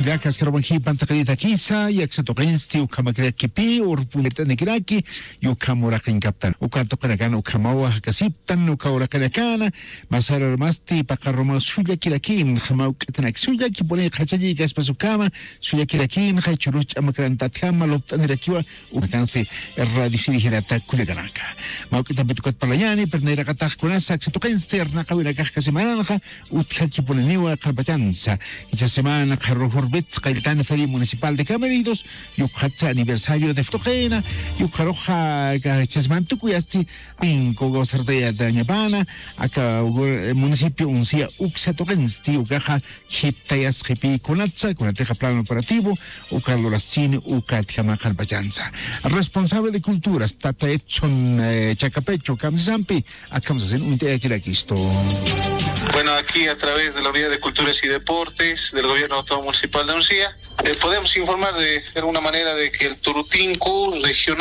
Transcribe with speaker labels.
Speaker 1: Yacas Carabanji, Pantacarita Kisa, Yaxatogensti, Ukamakrekipi, Urpuleta Negraki, Yukamurakin Captain, Ukatokanagana, Ukamawa, Kasiptan, Ukaurakana, Masara Masti, Pacaroma, Suya Kirakin, Hamaukatanak Suya, Kipone, Hachaji, Gaspasukama, Suya Kirakin, Hachuruch, Amakrantatama, Loptanirakiwa, Ukansti, Radifirata Kuleganaka. Maukita Betukat Palayani, Pernera Katakuna, Saxatogensti, Nakawina Kasemana, Uthakipoliniwa, Carbatanza, esta semana, Carrojorbet, Caetano Feria Municipal de Cameridos, Yucatza aniversario de Ftogena, Yucaroja, Chasmantucuyasti, Pinco, Gozardea de Añapana, acá municipio Uncia, Uxatogensti, Ucaja, Hiptayas, Hipi, Conatza, con la teja plano operativo, Ucarlo Racine, Ucatjama, Carbatanza. Responsable de culturas, Tata Edson Chacapecho, Camzampi, Acamzazen, un día que
Speaker 2: Bueno, aquí a través de la Unidad de Culturas y Deportes del Gobierno Autónomo Municipal de Uncía, podemos informar de alguna manera de que el Turutinku regional